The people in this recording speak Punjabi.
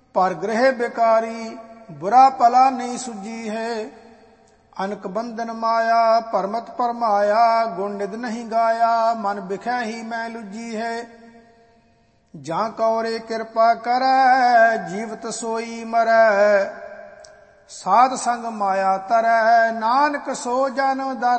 ਪਰ ਗ੍ਰਹਿ ਬਿਕਾਰੀ ਬੁਰਾ ਭਲਾ ਨਹੀਂ ਸੁਝੀ ਹੈ। ਅਨਕ ਬੰਧਨ ਮਾਇਆ ਭਰਮਤ ਭਰਮਾਇਆ, ਗੁਣ ਨਿਧ ਨਹੀਂ ਗਾਇਆ ਮਨ ਬਿਖੈ ਹੀ ਮੈਂ ਲੁੱਜੀ ਹੈ। ਜਾਂ ਕੌਰੇ ਕਿਰਪਾ ਕਰੈ ਜੀਵਤ ਸੋਈ ਮਰੈ, ਸਾਧ ਸੰਗ ਮਾਇਆ ਤਰੈ ਨਾਨਕ ਸੋ ਜਨਮ ਦਰ